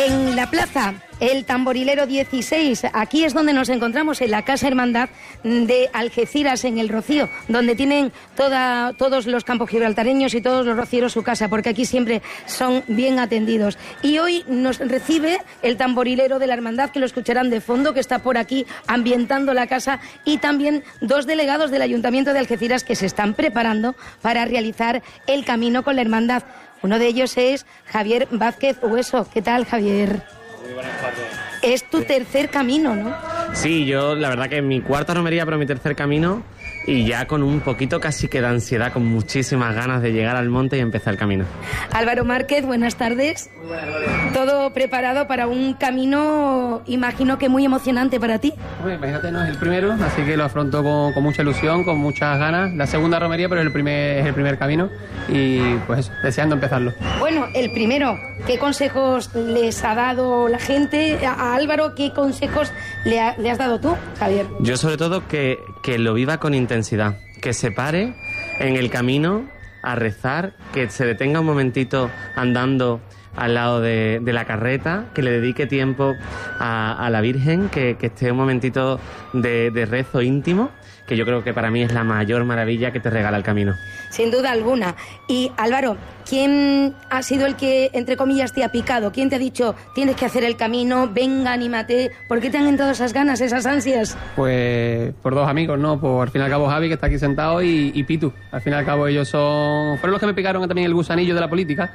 En la plaza El Tamborilero 16, aquí es donde nos encontramos, en la Casa Hermandad de Algeciras, en el Rocío, donde tienen todos los campos gibraltareños y todos los rocieros su casa, porque aquí siempre son bien atendidos. Y hoy nos recibe el tamborilero de la Hermandad, que lo escucharán de fondo, que está por aquí ambientando la casa, y también dos delegados del Ayuntamiento de Algeciras que se están preparando para realizar el camino con la Hermandad. Uno de ellos es Javier Vázquez Hueso. ¿Qué tal, Javier? Muy buenas tardes. Es tu tercer camino, ¿no? Sí, yo la verdad que mi cuarta romería, pero mi tercer camino, y ya con un poquito casi que de ansiedad, con muchísimas ganas de llegar al monte y empezar el camino. Álvaro Márquez, buenas tardes. Muy buenas, Gloria. Todo preparado para un camino, imagino que muy emocionante para ti. Bueno, imagínate, no es el primero, así que lo afronto con mucha ilusión, con muchas ganas. La segunda romería, pero es el primer camino y pues deseando empezarlo. Bueno, el primero, ¿qué consejos les ha dado la gente? A Álvaro, ¿qué consejos le has dado tú, Javier? Yo sobre todo que lo viva con intensidad, que se pare en el camino a rezar, que se detenga un momentito andando al lado de la carreta, que le dedique tiempo a la Virgen, que esté un momentito de rezo íntimo, que yo creo que para mí es la mayor maravilla que te regala el camino. Sin duda alguna. Y Álvaro, ¿quién ha sido el que, entre comillas, te ha picado? ¿Quién te ha dicho, tienes que hacer el camino, venga, anímate? ¿Por qué te han entrado esas ganas, esas ansias? Pues por dos amigos, ¿no? Por al fin y al cabo Javi, que está aquí sentado, y Pitu. Al fin y al cabo ellos fueron los que me picaron también el gusanillo de la política,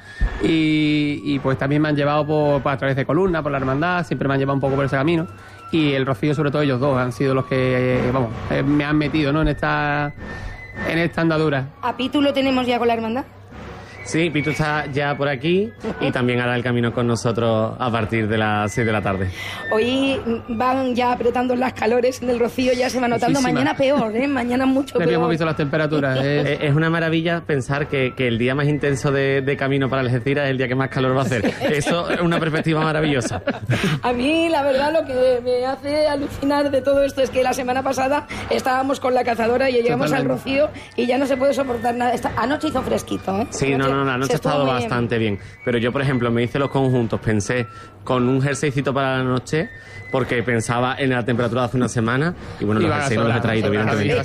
y pues también me han llevado a través de Columna, por la Hermandad, siempre me han llevado un poco por ese camino. Y el Rocío, sobre todo ellos dos, han sido los que, me han metido, ¿no? en esta andadura. ¿A Pitu lo tenemos ya con la Hermandad? Sí, Pitu está ya por aquí y también hará el camino con nosotros a partir de las 6 de la tarde. Hoy van ya apretando las calores en el Rocío, ya se va notando. Muchísima. Mañana peor, mañana mucho peor. Hemos visto las temperaturas. Es una maravilla pensar que el día más intenso de camino para Algeciras es el día que más calor va a hacer. Eso es una perspectiva maravillosa. A mí, la verdad, lo que me hace alucinar de todo esto es que la semana pasada estábamos con la cazadora y llegamos al Rocío y ya no se puede soportar nada. Anoche hizo fresquito, ¿eh? Sí, la noche ha estado bastante bien. Pero yo, por ejemplo, me hice los conjuntos, pensé con un jerseycito para la noche, porque pensaba en la temperatura de hace una semana, y bueno, los jerseys no los he traído, evidentemente.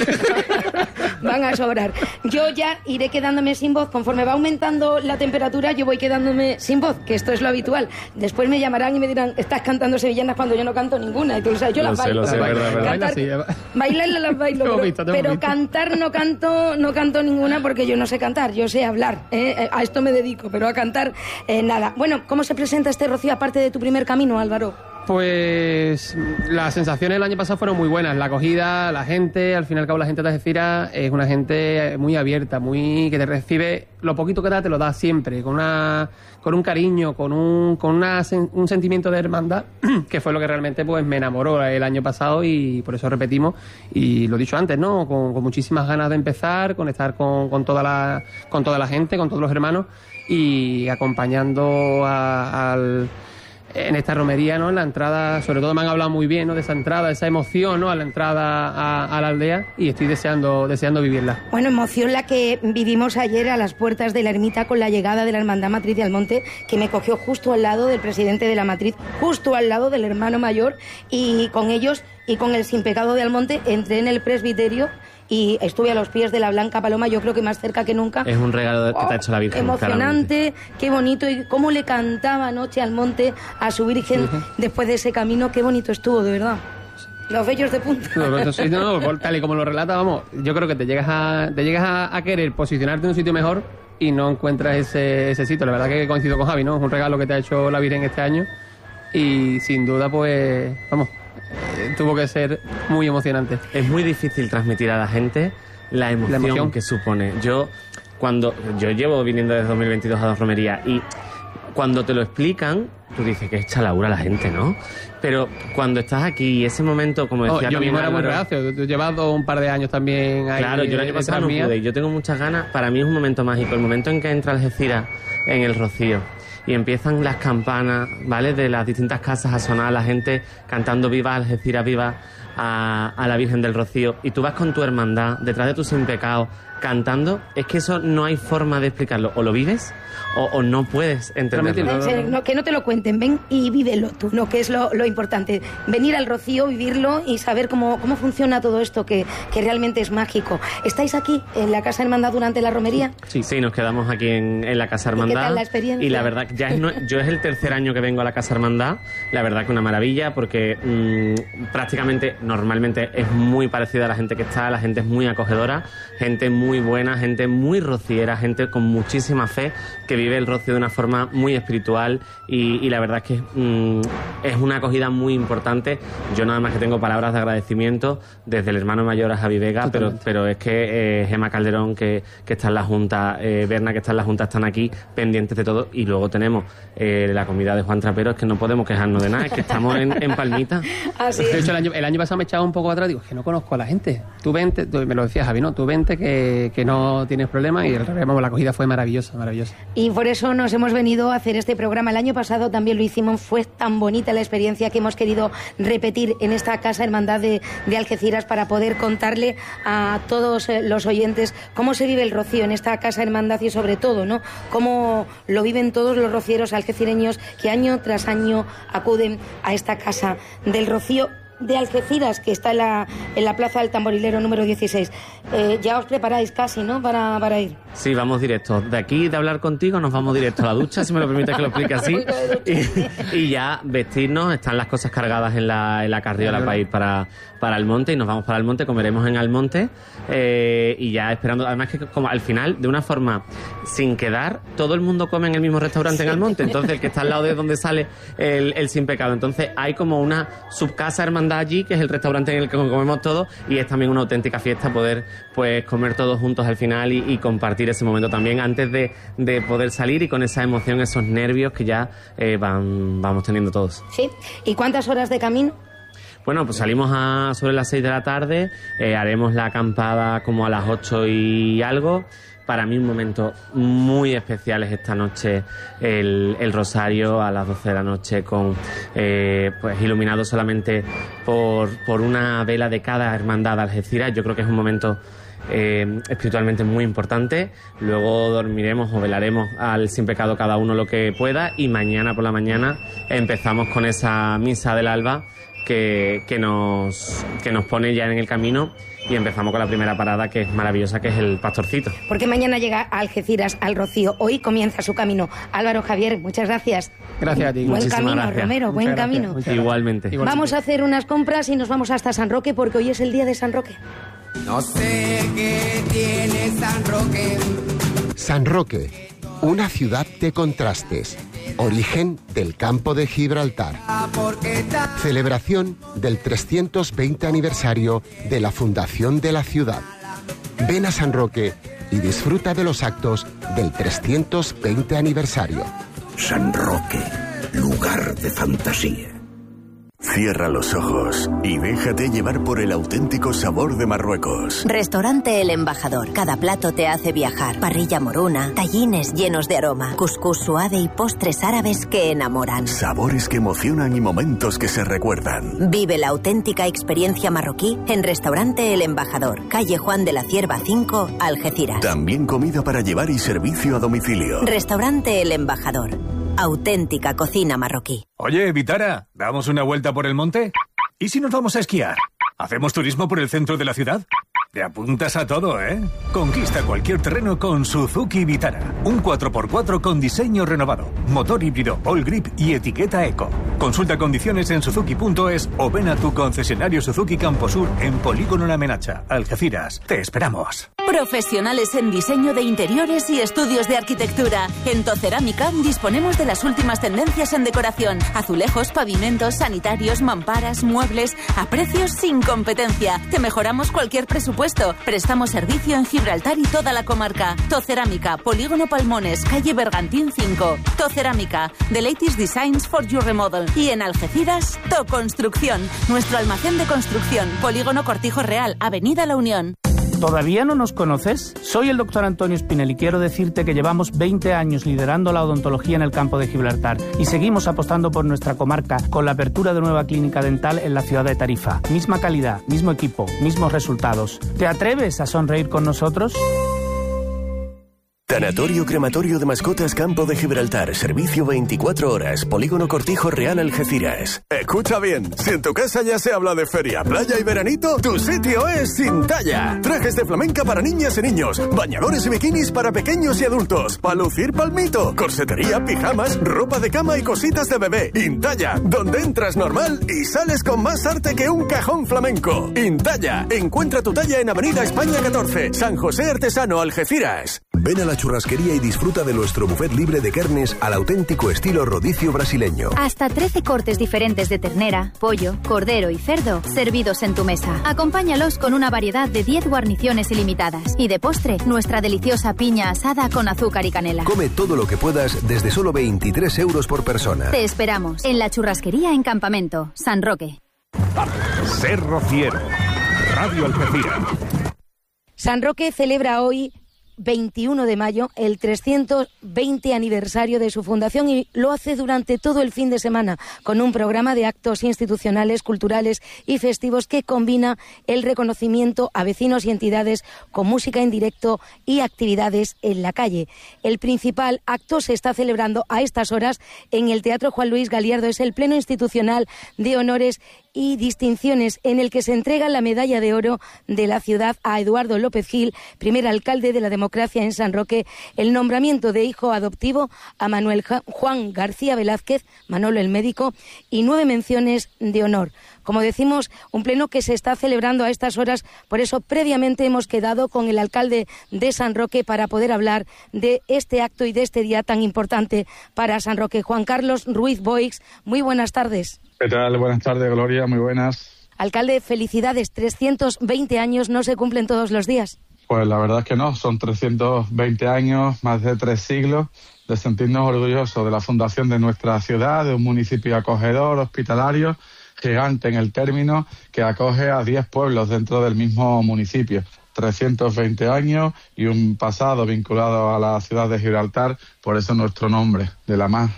Van a sobrar. Yo ya iré quedándome sin voz. Conforme va aumentando la temperatura, yo voy quedándome sin voz, que esto es lo habitual. Después me llamarán y me dirán, estás cantando sevillanas cuando yo no canto ninguna. Entonces, yo las bailo. Lo sé, verdad. Bailarlas las bailo, pero cantar no canto ninguna, porque yo no sé cantar, yo sé hablar. A esto me dedico, pero a cantar nada. Bueno, ¿cómo se presenta este Rocío, aparte de tu primer camino, Álvaro? Pues las sensaciones del año pasado fueron muy buenas. La acogida, la gente, al fin y al cabo la gente de Algeciras es una gente muy abierta, muy que te recibe, lo poquito que da te lo da siempre, con un cariño, con un sentimiento de hermandad, que fue lo que realmente pues me enamoró el año pasado, y por eso repetimos, y lo he dicho antes, ¿no? Con muchísimas ganas de empezar, conectar con toda la gente, con todos los hermanos, y acompañando en esta romería, ¿no? En la entrada, sobre todo me han hablado muy bien, ¿no? De esa entrada, esa emoción, ¿no? A la entrada a la aldea, y estoy deseando vivirla. Bueno, emoción la que vivimos ayer a las puertas de la ermita con la llegada de la Hermandad Matriz de Almonte, que me cogió justo al lado del presidente de la Matriz, justo al lado del hermano mayor, y con ellos y con el Sin Pecado de Almonte entré en el presbiterio y estuve a los pies de la Blanca Paloma, yo creo que más cerca que nunca. Es un regalo que te ha hecho la Virgen. Emocionante, claramente. Qué bonito, y cómo le cantaba anoche al monte a su Virgen después de ese camino, qué bonito estuvo, de verdad. Los vellos de punta. Tal y como lo relata, vamos, yo creo que te llegas a querer posicionarte en un sitio mejor y no encuentras ese sitio. La verdad que coincido con Javi, ¿no? Es un regalo que te ha hecho la Virgen este año, y sin duda, pues, vamos, tuvo que ser muy emocionante. Es muy difícil transmitir a la gente la emoción que supone. Yo llevo viniendo desde 2022 a dos romerías, y cuando te lo explican, tú dices que es chalaura la gente, ¿no? Pero cuando estás aquí, ese momento, como decía, yo mismo era muy reacio. Tú llevas un par de años también ahí. Claro, yo el año pasado no pude. Yo tengo muchas ganas. Para mí es un momento mágico, el momento en que entra Algeciras en el Rocío y empiezan las campanas, ¿vale?, de las distintas casas a sonar, la gente cantando viva Algeciras, viva, a la Virgen del Rocío y tú vas con tu hermandad detrás de tu sin pecado cantando, es que eso no hay forma de explicarlo. O lo vives o no puedes entenderlo. No, que no te lo cuenten, ven y vívelo tú, ¿no? Que es lo importante. Venir al Rocío, vivirlo y saber cómo funciona todo esto, que realmente es mágico. ¿Estáis aquí en la Casa Hermandad durante la romería? Sí, nos quedamos aquí en la Casa Hermandad. ¿Y qué tal la experiencia? Y la verdad, yo es el tercer año que vengo a la Casa Hermandad. La verdad que una maravilla, porque prácticamente, normalmente es muy parecida a la gente que está. La gente es muy acogedora, gente muy buena, gente muy rociera, gente con muchísima fe, que vive el Rocío de una forma muy espiritual y la verdad es que es una acogida muy importante. Yo nada más que tengo palabras de agradecimiento desde el hermano mayor a Javi Vega, pero es que Gemma Calderón, que está en la Junta, Berna, que está en la Junta, están aquí pendientes de todo, y luego tenemos la comida de Juan Trapero. Es que no podemos quejarnos de nada, es que estamos en palmita. Así es. De hecho, el año pasado me echaba un poco atrás, digo, es que no conozco a la gente. Tú vente, me lo decía Javi, ¿no? Tú vente que no tienes problema, y la acogida fue maravillosa. Y por eso nos hemos venido a hacer este programa. El año pasado también lo hicimos, fue tan bonita la experiencia que hemos querido repetir en esta Casa Hermandad de Algeciras para poder contarle a todos los oyentes cómo se vive el Rocío en esta Casa Hermandad y sobre todo, ¿no?, cómo lo viven todos los rocieros algecireños que año tras año acuden a esta Casa del Rocío de Algeciras, que está en la Plaza del Tamborilero número 16. Ya os preparáis casi, ¿no?, para ir. Sí, vamos directo. De aquí, de hablar contigo, nos vamos directo a la ducha, si me lo permites que lo explique así. Y ya vestirnos, están las cosas cargadas en la carriola para ir para el monte, y nos vamos para el monte, comeremos en Almonte, y ya esperando. Además que como al final, de una forma sin quedar, todo el mundo come en el mismo restaurante en Almonte, entonces el que está al lado de donde sale el Sin Pecado. Entonces hay como una subcasa hermandad allí, que es el restaurante en el que comemos todos, y es también una auténtica fiesta poder pues comer todos juntos al final y compartir ese momento también antes de poder salir, y con esa emoción, esos nervios que ya vamos teniendo todos. Sí. ¿Y cuántas horas de camino? Bueno, pues salimos sobre las 6 de la tarde, haremos la acampada como a las 8 y algo. Para mí un momento muy especial es esta noche el Rosario a las 12 de la noche, con pues iluminado solamente por una vela de cada hermandad de Algeciras. Yo creo que es un momento espiritualmente muy importante. Luego dormiremos o velaremos al Sin Pecado cada uno lo que pueda, y mañana por la mañana empezamos con esa misa del alba que nos pone ya en el camino, y empezamos con la primera parada, que es maravillosa, que es el Pastorcito. Porque mañana llega a Algeciras, al Rocío. Hoy comienza su camino. Álvaro, Javier, muchas gracias. Gracias a ti. Buen Muchísimas camino, gracias. Romero, buen camino. Igualmente. Vamos a hacer unas compras y nos vamos hasta San Roque, porque hoy es el día de San Roque. No sé qué tiene San Roque. San Roque, una ciudad de contrastes. Origen del Campo de Gibraltar. Celebración del 320 aniversario de la fundación de la ciudad. Ven a San Roque y disfruta de los actos del 320 aniversario. San Roque, lugar de fantasía. Cierra los ojos y déjate llevar por el auténtico sabor de Marruecos. Restaurante El Embajador. Cada plato te hace viajar. Parrilla moruna, tallines llenos de aroma, cuscús suave y postres árabes que enamoran. Sabores que emocionan y momentos que se recuerdan. Vive la auténtica experiencia marroquí en Restaurante El Embajador, calle Juan de la Cierva 5, Algeciras. También comida para llevar y servicio a domicilio. Restaurante El Embajador. Auténtica cocina marroquí. Oye, Vitara, ¿damos una vuelta por el monte? ¿Y si nos vamos a esquiar? ¿Hacemos turismo por el centro de la ciudad? Te apuntas a todo, ¿eh? Conquista cualquier terreno con Suzuki Vitara. Un 4x4 con diseño renovado, motor híbrido, all grip y etiqueta eco. Consulta condiciones en suzuki.es o ven a tu concesionario Suzuki Camposur en Polígono La Menacha, Algeciras. Te esperamos. Profesionales en diseño de interiores y estudios de arquitectura. En Tocerámica disponemos de las últimas tendencias en decoración. Azulejos, pavimentos, sanitarios, mamparas, muebles, a precios sin competencia. Te mejoramos cualquier presupuesto. Prestamos servicio en Gibraltar y toda la comarca. Tocerámica, Polígono Palmones, calle Bergantín 5. Tocerámica, the latest designs for your remodel. Y en Algeciras, Toconstrucción, nuestro almacén de construcción. Polígono Cortijo Real, Avenida La Unión. ¿Todavía no nos conoces? Soy el doctor Antonio Espinel y quiero decirte que llevamos 20 años liderando la odontología en el campo de Gibraltar y seguimos apostando por nuestra comarca con la apertura de nueva clínica dental en la ciudad de Tarifa. Misma calidad, mismo equipo, mismos resultados. ¿Te atreves a sonreír con nosotros? Tanatorio Crematorio de Mascotas Campo de Gibraltar. Servicio 24 horas. Polígono Cortijo Real Algeciras. Escucha bien. Si en tu casa ya se habla de feria, playa y veranito, tu sitio es Intalla. Trajes de flamenca para niñas y niños. Bañadores y bikinis para pequeños y adultos. Pa' lucir palmito. Corsetería, pijamas, ropa de cama y cositas de bebé. Intalla. Donde entras normal y sales con más arte que un cajón flamenco. Intalla. Encuentra tu talla en Avenida España 14. San José Artesano, Algeciras. Ven a la churrasquería y disfruta de nuestro buffet libre de carnes al auténtico estilo rodicio brasileño. Hasta 13 cortes diferentes de ternera, pollo, cordero y cerdo servidos en tu mesa. Acompáñalos con una variedad de 10 guarniciones ilimitadas. Y de postre, nuestra deliciosa piña asada con azúcar y canela. Come todo lo que puedas desde solo 23 euros por persona. Te esperamos en la churrasquería en Campamento, San Roque. Ser Rociero, Radio Algeciras. San Roque celebra hoy, 21 de mayo, el 320 aniversario de su fundación y lo hace durante todo el fin de semana con un programa de actos institucionales, culturales y festivos que combina el reconocimiento a vecinos y entidades con música en directo y actividades en la calle. El principal acto se está celebrando a estas horas en el Teatro Juan Luis Galiardo. Es el Pleno Institucional de Honores y Distinciones, en el que se entrega la medalla de oro de la ciudad a Eduardo López Gil, primer alcalde de la democracia en San Roque, el nombramiento de hijo adoptivo a Manuel Juan García Velázquez, Manolo el médico, y 9 menciones de honor. Como decimos, un pleno que se está celebrando a estas horas, por eso previamente hemos quedado con el alcalde de San Roque para poder hablar de este acto y de este día tan importante para San Roque. Juan Carlos Ruiz Boix, muy buenas tardes. ¿Qué tal? Buenas tardes, Gloria, muy buenas. Alcalde, felicidades, 320 años no se cumplen todos los días. Pues la verdad es que no, son 320 años, más de 3 siglos, de sentirnos orgullosos de la fundación de nuestra ciudad, de un municipio acogedor, hospitalario, gigante en el término, que acoge a 10 pueblos dentro del mismo municipio. 320 años y un pasado vinculado a la ciudad de Gibraltar, por eso nuestro nombre, de la más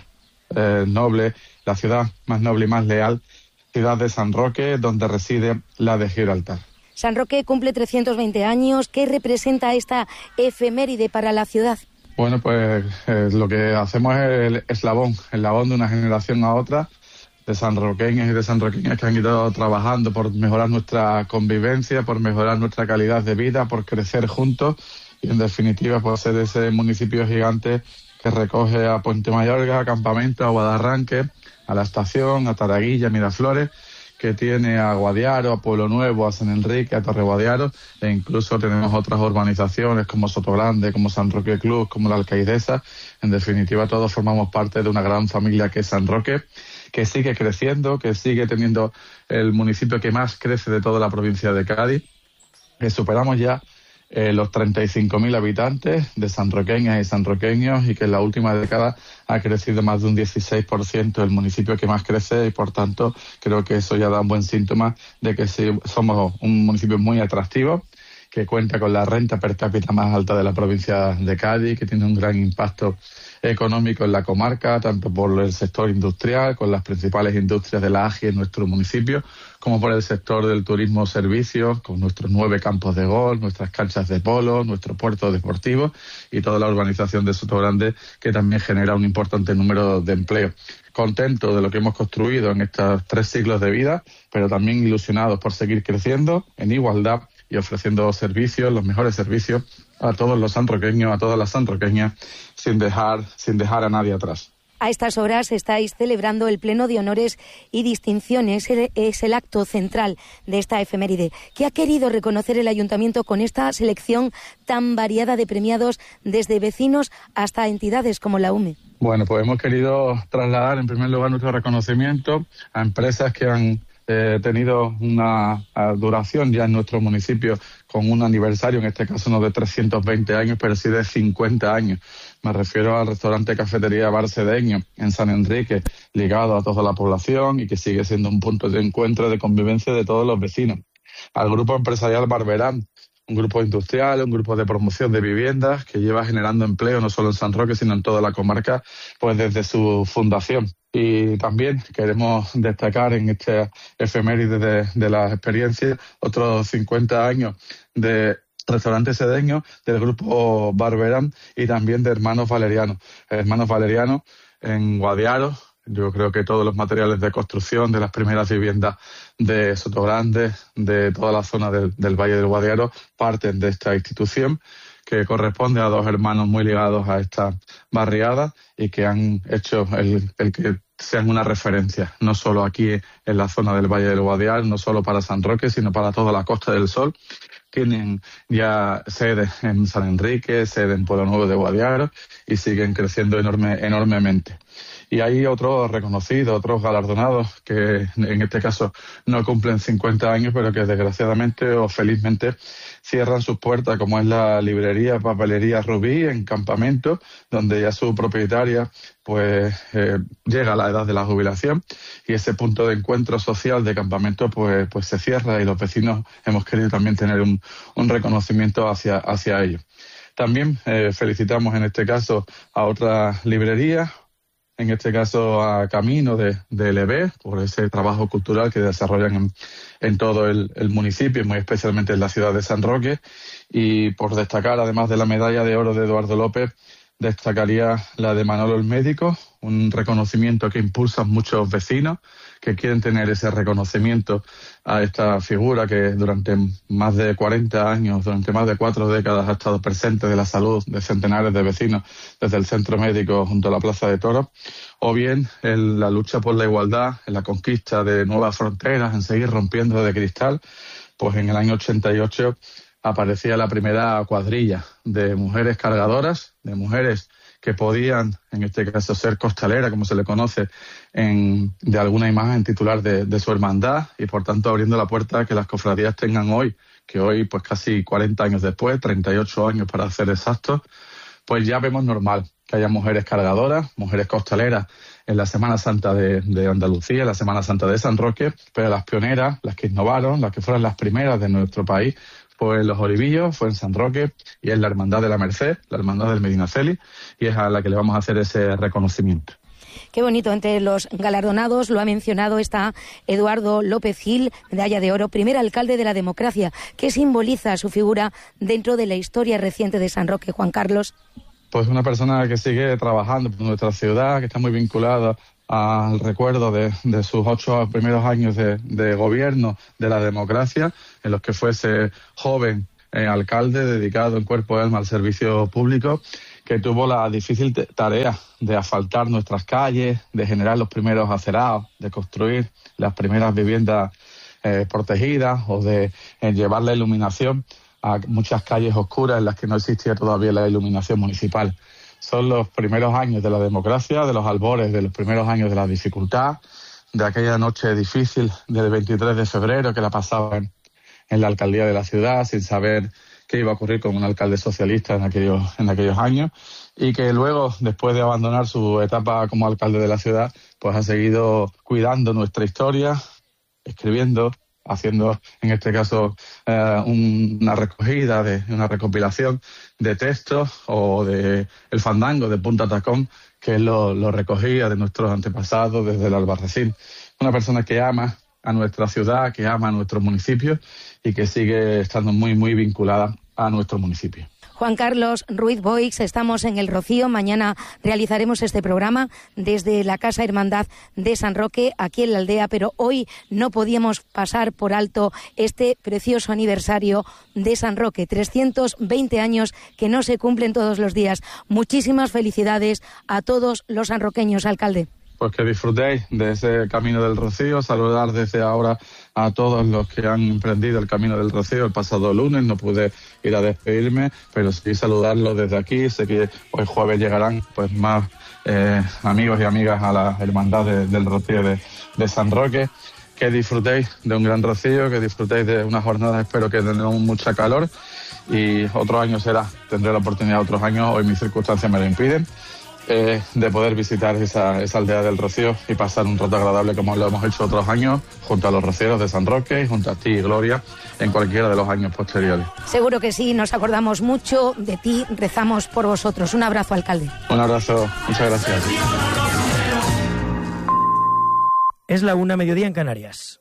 noble, la ciudad más noble y más leal, ciudad de San Roque, donde reside la de Gibraltar. San Roque cumple 320 años. ¿Qué representa esta efeméride para la ciudad? Bueno, pues lo que hacemos es el eslabón de una generación a otra, de sanroqueños y de sanroqueñas que han ido trabajando por mejorar nuestra convivencia, por mejorar nuestra calidad de vida, por crecer juntos y, en definitiva, por ser ese municipio gigante que recoge a Puente Mayorga, a Campamento, a Guadarranque, a La Estación, a Taraguilla, a Miraflores, que tiene a Guadiaro, a Pueblo Nuevo, a San Enrique, a Torre Guadiaro, e incluso tenemos otras urbanizaciones como Sotogrande, como San Roque Club, como La Alcaidesa. En definitiva, todos formamos parte de una gran familia que es San Roque, que sigue creciendo, que sigue teniendo el municipio que más crece de toda la provincia de Cádiz, que superamos ya los 35.000 habitantes de sanroqueñas y sanroqueños, y que en la última década ha crecido más de un 16% el municipio que más crece, y por tanto creo que eso ya da un buen síntoma de que sí, somos un municipio muy atractivo, que cuenta con la renta per cápita más alta de la provincia de Cádiz, que tiene un gran impacto económico en la comarca, tanto por el sector industrial, con las principales industrias de la AGI en nuestro municipio, como por el sector del turismo servicios, con nuestros 9 campos de golf, nuestras canchas de polo, nuestro puerto deportivo y toda la urbanización de Sotogrande, que también genera un importante número de empleos. Contento de lo que hemos construido en estos 3 siglos de vida, pero también ilusionados por seguir creciendo en igualdad y ofreciendo servicios, los mejores servicios a todos los sanroqueños, a todas las sanroqueñas, sin dejar a nadie atrás. A estas horas estáis celebrando el Pleno de Honores y Distinciones. Es el acto central de esta efeméride. ¿Qué ha querido reconocer el Ayuntamiento con esta selección tan variada de premiados, desde vecinos hasta entidades como la UME? Bueno, pues hemos querido trasladar en primer lugar nuestro reconocimiento a empresas que han tenido una duración ya en nuestro municipio con un aniversario, en este caso no de 320 años, pero sí de 50 años. Me refiero al restaurante Cafetería Barcedeño en San Enrique, ligado a toda la población y que sigue siendo un punto de encuentro, de convivencia de todos los vecinos. Al grupo empresarial Barberán, un grupo industrial, un grupo de promoción de viviendas que lleva generando empleo no solo en San Roque, sino en toda la comarca, pues desde su fundación. Y también queremos destacar en este efeméride de las experiencias otros 50 años de restaurante sedeño del grupo Barberán y también de Hermanos Valerianos. Hermanos Valerianos en Guadiaro. Yo creo que todos los materiales de construcción de las primeras viviendas de Sotogrande, de toda la zona del Valle del Guadiaro, parten de esta institución que corresponde a dos hermanos muy ligados a esta barriada y que han hecho el que sean una referencia, no solo aquí en la zona del Valle del Guadiaro, no solo para San Roque, sino para toda la Costa del Sol. Tienen ya sede en San Enrique, sede en Pueblo Nuevo de Guadiaro y siguen creciendo enormemente. Y hay otros reconocidos, otros galardonados que en este caso no cumplen 50 años, pero que desgraciadamente o felizmente cierran sus puertas, como es la librería Papelería Rubí en Campamento, donde ya su propietaria pues llega a la edad de la jubilación y ese punto de encuentro social de Campamento pues se cierra y los vecinos hemos querido también tener un reconocimiento hacia ellos. También felicitamos en este caso a otra librería, en este caso a Camino de LB, por ese trabajo cultural que desarrollan en todo el municipio, muy especialmente en la ciudad de San Roque, y por destacar, además de la medalla de oro de Eduardo López, destacaría la de Manolo el Médico, un reconocimiento que impulsan muchos vecinos que quieren tener ese reconocimiento a esta figura que durante más de 40 años, durante más de 4 décadas ha estado presente de la salud de centenares de vecinos desde el centro médico junto a la Plaza de Toros, o bien en la lucha por la igualdad, en la conquista de nuevas fronteras, en seguir rompiendo de cristal, pues en el año 88 aparecía la primera cuadrilla de mujeres cargadoras, de mujeres que podían, en este caso, ser costalera, como se le conoce, de alguna imagen titular de su hermandad, y por tanto abriendo la puerta a que las cofradías tengan hoy, que hoy, pues casi 40 años después, 38 años para ser exactos, pues ya vemos normal que haya mujeres cargadoras, mujeres costaleras en la Semana Santa de Andalucía, en la Semana Santa de San Roque, pero las pioneras, las que innovaron, las que fueron las primeras de nuestro país, fue en Los Olivillos, fue en San Roque y es la Hermandad de la Merced, la Hermandad del Medinaceli, y es a la que le vamos a hacer ese reconocimiento. Qué bonito, entre los galardonados, lo ha mencionado, está Eduardo López Gil, medalla de oro, primer alcalde de la democracia. ¿Qué simboliza su figura dentro de la historia reciente de San Roque, Juan Carlos? Pues una persona que sigue trabajando por nuestra ciudad, que está muy vinculada al recuerdo de sus 8 primeros años de gobierno de la democracia, en los que fuese joven alcalde dedicado en cuerpo y alma al servicio público, que tuvo la difícil tarea de asfaltar nuestras calles, de generar los primeros acerados, de construir las primeras viviendas protegidas o de llevar la iluminación a muchas calles oscuras en las que no existía todavía la iluminación municipal. Son los primeros años de la democracia, de los albores, de los primeros años de la dificultad, de aquella noche difícil del 23 de febrero que la pasaban en la alcaldía de la ciudad sin saber qué iba a ocurrir con un alcalde socialista en aquellos años, y que luego, después de abandonar su etapa como alcalde de la ciudad, pues ha seguido cuidando nuestra historia, escribiendo, haciendo en este caso una recogida, una recopilación de textos o de el fandango de Punta Tacón, que él lo recogía de nuestros antepasados desde el Albarracín. Una persona que ama a nuestra ciudad, que ama a nuestro municipio y que sigue estando muy, muy vinculada a nuestro municipio. Juan Carlos Ruiz Boix, estamos en El Rocío. Mañana realizaremos este programa desde la Casa Hermandad de San Roque, aquí en la aldea, pero hoy no podíamos pasar por alto este precioso aniversario de San Roque. 320 años que no se cumplen todos los días. Muchísimas felicidades a todos los sanroqueños, alcalde. Pues que disfrutéis de ese Camino del Rocío. Saludar desde ahora a todos los que han emprendido el Camino del Rocío el pasado lunes. No pude ir a despedirme, pero sí saludarlos desde aquí. Sé que hoy jueves llegarán pues más amigos y amigas a la Hermandad del Rocío de San Roque. Que disfrutéis de un gran rocío, que disfrutéis de una jornada, espero que tendremos mucha calor, y otro año será. Tendré la oportunidad otros años, hoy mis circunstancias me lo impiden. de poder visitar esa aldea del Rocío y pasar un rato agradable como lo hemos hecho otros años, junto a los rocieros de San Roque, junto a ti y Gloria, en cualquiera de los años posteriores. Seguro que sí, nos acordamos mucho de ti, rezamos por vosotros. Un abrazo, alcalde. Un abrazo, muchas gracias. Es la 1:00, mediodía en Canarias.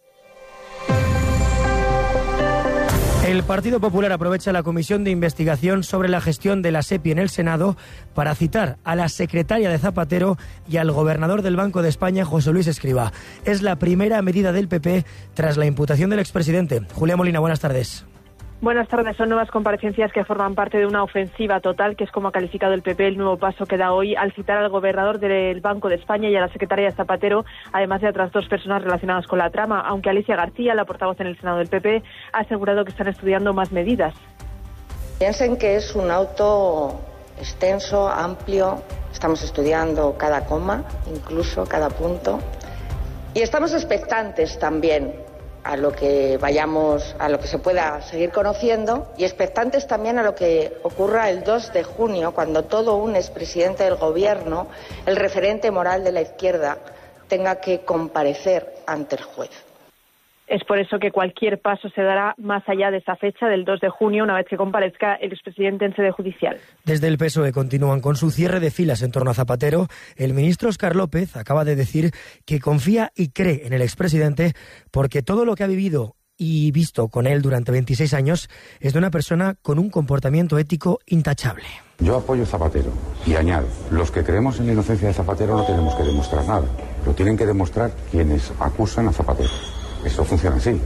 El Partido Popular aprovecha la comisión de investigación sobre la gestión de la SEPI en el Senado para citar a la secretaria de Zapatero y al gobernador del Banco de España, José Luis Escrivá. Es la primera medida del PP tras la imputación del expresidente. Julia Molina, buenas tardes. Buenas tardes. Son nuevas comparecencias que forman parte de una ofensiva total, que es como ha calificado el PP el nuevo paso que da hoy al citar al gobernador del Banco de España y a la secretaria de Zapatero, además de otras 2 personas relacionadas con la trama, aunque Alicia García, la portavoz en el Senado del PP, ha asegurado que están estudiando más medidas. Piensen que es un auto extenso, amplio, estamos estudiando cada coma, incluso cada punto, y estamos expectantes también a lo que se pueda seguir conociendo, y expectantes también a lo que ocurra el 2 de junio, cuando todo un expresidente del gobierno, el referente moral de la izquierda, tenga que comparecer ante el juez. Es por eso que cualquier paso se dará más allá de esa fecha del 2 de junio, una vez que comparezca el expresidente en sede judicial. Desde el PSOE continúan con su cierre de filas en torno a Zapatero. El ministro Óscar López acaba de decir que confía y cree en el expresidente porque todo lo que ha vivido y visto con él durante 26 años es de una persona con un comportamiento ético intachable. Yo apoyo a Zapatero y añado, los que creemos en la inocencia de Zapatero no tenemos que demostrar nada, lo tienen que demostrar quienes acusan a Zapatero. Eso funciona así.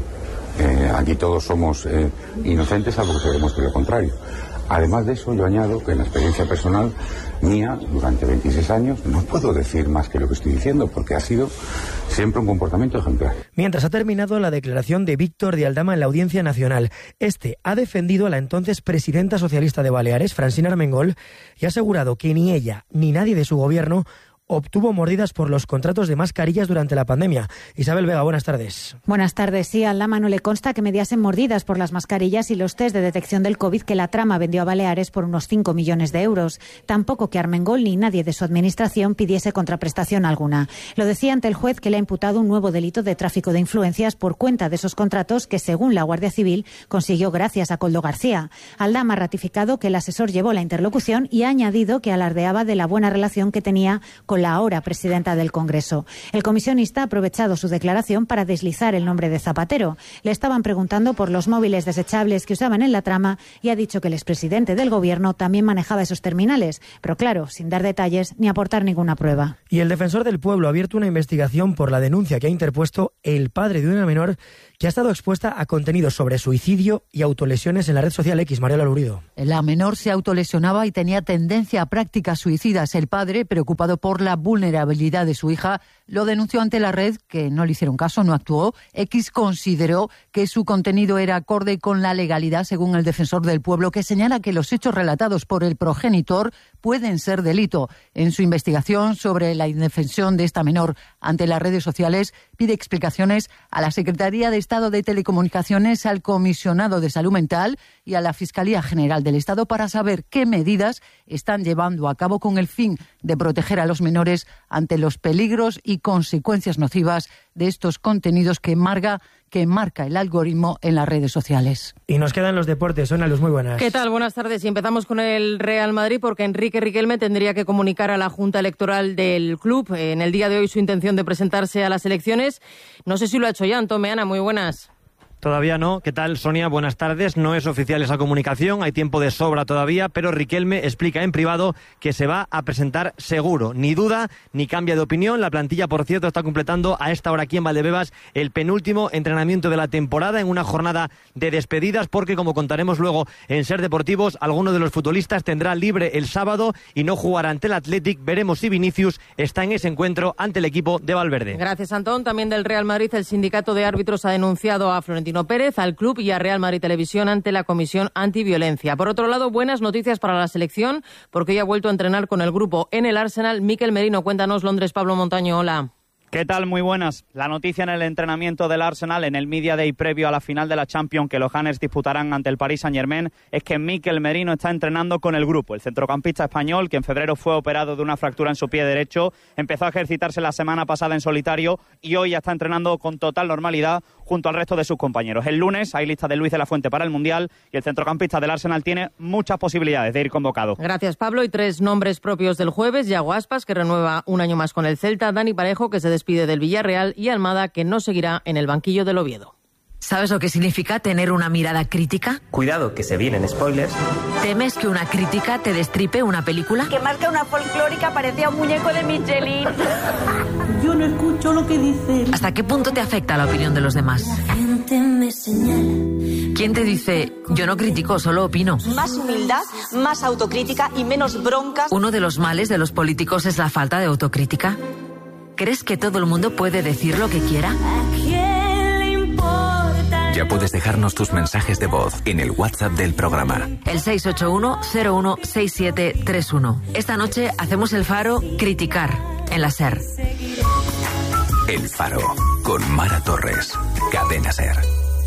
Aquí todos somos inocentes salvo que se demuestre lo contrario. Además de eso, yo añado que en la experiencia personal mía, durante 26 años, no puedo decir más que lo que estoy diciendo, porque ha sido siempre un comportamiento ejemplar. Mientras ha terminado la declaración de Víctor de Aldama en la Audiencia Nacional, este ha defendido a la entonces presidenta socialista de Baleares, Francina Armengol, y ha asegurado que ni ella ni nadie de su gobierno obtuvo mordidas por los contratos de mascarillas durante la pandemia. Isabel Vega, buenas tardes. Buenas tardes. Sí, a Aldama no le consta que mediasen mordidas por las mascarillas y los test de detección del COVID que la trama vendió a Baleares por unos 5 millones de euros. Tampoco que Armengol ni nadie de su administración pidiese contraprestación alguna. Lo decía ante el juez, que le ha imputado un nuevo delito de tráfico de influencias por cuenta de esos contratos que, según la Guardia Civil, consiguió gracias a Koldo García. Aldama ha ratificado que el asesor llevó la interlocución y ha añadido que alardeaba de la buena relación que tenía con la ahora presidenta del Congreso. El comisionista ha aprovechado su declaración para deslizar el nombre de Zapatero. Le estaban preguntando por los móviles desechables que usaban en la trama y ha dicho que el expresidente del Gobierno también manejaba esos terminales, pero claro, sin dar detalles ni aportar ninguna prueba. Y el defensor del pueblo ha abierto una investigación por la denuncia que ha interpuesto el padre de una menor que ha estado expuesta a contenidos sobre suicidio y autolesiones en la red social X. Mariola Lurido. La menor se autolesionaba y tenía tendencia a prácticas suicidas. El padre, preocupado por la vulnerabilidad de su hija, lo denunció ante la red, que no le hicieron caso, no actuó. X consideró que su contenido era acorde con la legalidad, según el defensor del pueblo, que señala que los hechos relatados por el progenitor pueden ser delito. En su investigación sobre la indefensión de esta menor ante las redes sociales, pide explicaciones a la Secretaría de Estado de Telecomunicaciones, al Comisionado de Salud Mental y a la Fiscalía General del Estado para saber qué medidas están llevando a cabo con el fin de proteger a los menores ante los peligros y consecuencias nocivas de estos contenidos que marca el algoritmo en las redes sociales. Y nos quedan los deportes. Ana Luz, muy buenas. ¿Qué tal? Buenas tardes. Y empezamos con el Real Madrid, porque Enrique Riquelme tendría que comunicar a la Junta Electoral del club en el día de hoy su intención de presentarse a las elecciones. No sé si lo ha hecho ya. Antón Meana, muy buenas. Todavía no. ¿Qué tal, Sonia? Buenas tardes. No es oficial esa comunicación, hay tiempo de sobra todavía, pero Riquelme explica en privado que se va a presentar seguro. Ni duda, ni cambia de opinión. La plantilla, por cierto, está completando a esta hora aquí en Valdebebas el penúltimo entrenamiento de la temporada en una jornada de despedidas, porque, como contaremos luego en Ser Deportivos, alguno de los futbolistas tendrá libre el sábado y no jugará ante el Athletic. Veremos si Vinicius está en ese encuentro ante el equipo de Valverde. Gracias, Antón. También del Real Madrid, el sindicato de árbitros ha denunciado a Florentino Pérez, al club y a Real Madrid Televisión ante la Comisión Antiviolencia. Por otro lado, buenas noticias para la selección, porque hoy ha vuelto a entrenar con el grupo en el Arsenal Mikel Merino. Cuéntanos, Londres, Pablo Montaño, hola. ¿Qué tal? Muy buenas. La noticia en el entrenamiento del Arsenal en el Media Day previo a la final de la Champions que los Gunners disputarán ante el Paris Saint-Germain es que Mikel Merino está entrenando con el grupo. El centrocampista español, que en febrero fue operado de una fractura en su pie derecho, empezó a ejercitarse la semana pasada en solitario y hoy ya está entrenando con total normalidad junto al resto de sus compañeros. El lunes hay lista de Luis de la Fuente para el Mundial y el centrocampista del Arsenal tiene muchas posibilidades de ir convocado. Gracias, Pablo. Y 3 nombres propios del jueves: Yago Aspas, que renueva un año más con el Celta; Dani Parejo, que se despide del Villarreal; y Almada, que no seguirá en el banquillo del Oviedo. ¿Sabes lo que significa tener una mirada crítica? Cuidado, que se vienen spoilers. ¿Temes que una crítica te destripe una película? Que más que una folclórica parecía un muñeco de Michelin. Yo no escucho lo que dicen. ¿Hasta qué punto te afecta la opinión de los demás? La gente me señala. ¿Quién te dice, yo no critico, solo opino? Más humildad, más autocrítica y menos broncas. Uno de los males de los políticos es la falta de autocrítica. ¿Crees que todo el mundo puede decir lo que quiera? ¿A quién le importa? Ya puedes dejarnos tus mensajes de voz en el WhatsApp del programa. El 681-016731. Esta noche hacemos el Faro Criticar en la SER. El Faro, con Mara Torres. Cadena SER.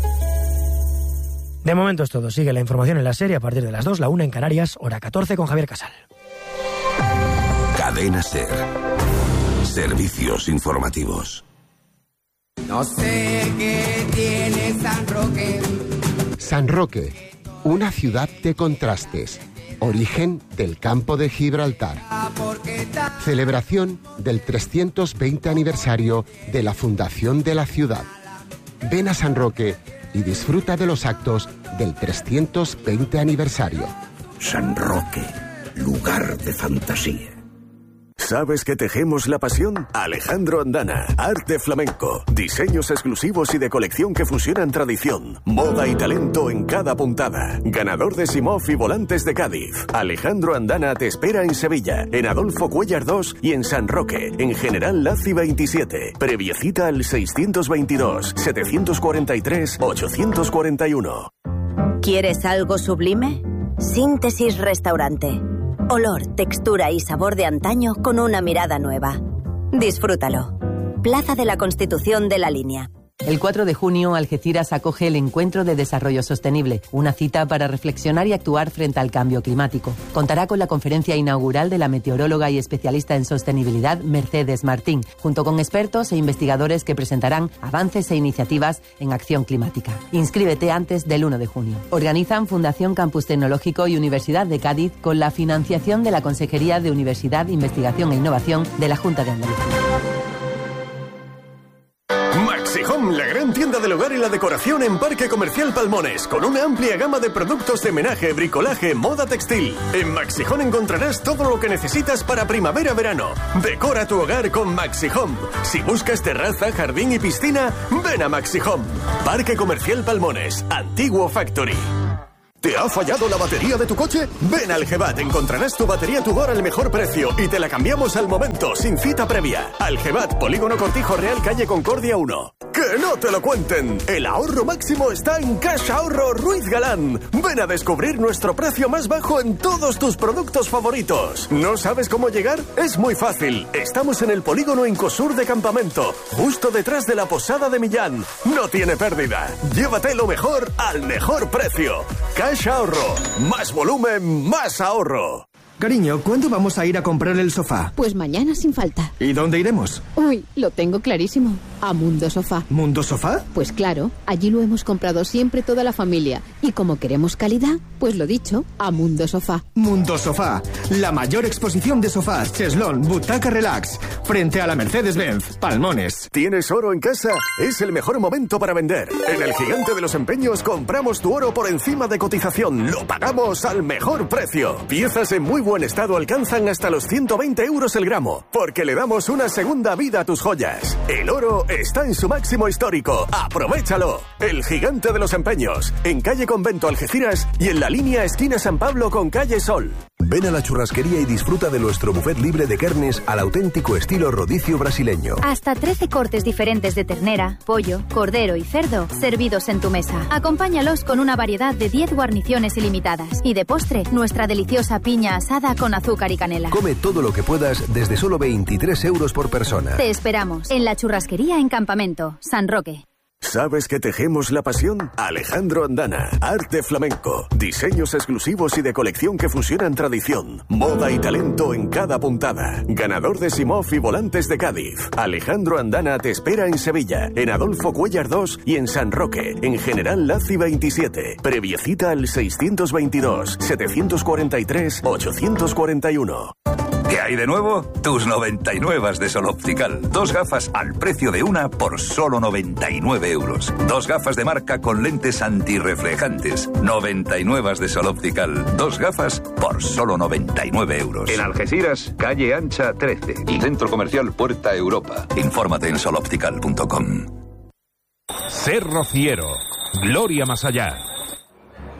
De momento es todo. Sigue la información en la SER a partir de las 2, la 1 en Canarias, hora 14 con Javier Casal. Cadena SER. Servicios informativos. No sé qué tiene San Roque. San Roque, una ciudad de contrastes. Origen del campo de Gibraltar. Celebración del 320 aniversario de la fundación de la ciudad. Ven a San Roque y disfruta de los actos del 320 aniversario. San Roque, lugar de fantasía. ¿Sabes qué tejemos la pasión? Alejandro Andana, arte flamenco, diseños exclusivos y de colección que fusionan tradición, moda y talento en cada puntada. Ganador de Simov y Volantes de Cádiz. Alejandro Andana te espera en Sevilla, en Adolfo Cuéllar 2 y en San Roque, en General Laci 27. Previa cita al 622-743-841. ¿Quieres algo sublime? Síntesis Restaurante. Olor, textura y sabor de antaño con una mirada nueva. Disfrútalo. Plaza de la Constitución de La Línea. El 4 de junio, Algeciras acoge el Encuentro de Desarrollo Sostenible, una cita para reflexionar y actuar frente al cambio climático. Contará con la conferencia inaugural de la meteoróloga y especialista en sostenibilidad Mercedes Martín, junto con expertos e investigadores que presentarán avances e iniciativas en acción climática. Inscríbete antes del 1 de junio. Organizan Fundación Campus Tecnológico y Universidad de Cádiz con la financiación de la Consejería de Universidad, Investigación e Innovación de la Junta de Andalucía. Maxi Home, la gran tienda del hogar y la decoración en Parque Comercial Palmones, con una amplia gama de productos de menaje, bricolaje, moda textil. En Maxi Home encontrarás todo lo que necesitas para primavera-verano. Decora tu hogar con Maxi Home. Si buscas terraza, jardín y piscina, ven a Maxi Home. Parque Comercial Palmones, antiguo Factory. ¿Te ha fallado la batería de tu coche? Ven al Gebat, encontrarás tu batería Tudor al mejor precio y te la cambiamos al momento, sin cita previa. Al Gebat, Polígono Cortijo Real, calle Concordia 1. ¡Que no te lo cuenten! El ahorro máximo está en Cash Ahorro Ruiz Galán. Ven a descubrir nuestro precio más bajo en todos tus productos favoritos. ¿No sabes cómo llegar? Es muy fácil. Estamos en el Polígono Incosur de Campamento, justo detrás de la Posada de Millán. No tiene pérdida. Llévate lo mejor al mejor precio. Cash Ahorro. Más volumen, más ahorro. Cariño, ¿cuándo vamos a ir a comprar el sofá? Pues mañana sin falta. ¿Y dónde iremos? Uy, lo tengo clarísimo. A Mundo Sofá. ¿Mundo Sofá? Pues claro, allí lo hemos comprado siempre toda la familia. Y como queremos calidad, pues lo dicho, a Mundo Sofá. Mundo Sofá, la mayor exposición de sofás, cheslón, butaca relax, frente a la Mercedes-Benz, Palmones. ¿Tienes oro en casa? Es el mejor momento para vender. En el Gigante de los Empeños compramos tu oro por encima de cotización. Lo pagamos al mejor precio. Piezas en muy buen estado alcanzan hasta los 120 euros el gramo, porque le damos una segunda vida a tus joyas. El oro está en su máximo histórico. ¡Aprovechalo! El Gigante de los Empeños, en calle Convento Algeciras y en la línea esquina San Pablo con calle Sol. Ven a la churrasquería y disfruta de nuestro buffet libre de carnes al auténtico estilo rodicio brasileño. Hasta 13 cortes diferentes de ternera, pollo, cordero y cerdo servidos en tu mesa. Acompáñalos con una variedad de 10 guarniciones ilimitadas. Y de postre, nuestra deliciosa piña asada con azúcar y canela. Come todo lo que puedas desde solo 23 euros por persona. Te esperamos en la churrasquería en Campamento, San Roque. ¿Sabes que tejemos la pasión? Alejandro Andana, arte flamenco, diseños exclusivos y de colección que fusionan tradición, moda y talento en cada puntada. Ganador de Simov y Volantes de Cádiz. Alejandro Andana te espera en Sevilla, en Adolfo Cuéllar 2 y en San Roque, en General Laci 27. Previecita al 622-743-841. ¿Qué hay de nuevo? Tus 99 de Sol Optical. 2 gafas al precio de una por solo 99 euros. 2 gafas de marca con lentes antirreflejantes. 99 de Sol Optical. 2 gafas por solo 99 euros. En Algeciras, calle Ancha 13. Y Centro Comercial Puerta Europa. Infórmate en soloptical.com. Ser rociero. Gloria más allá.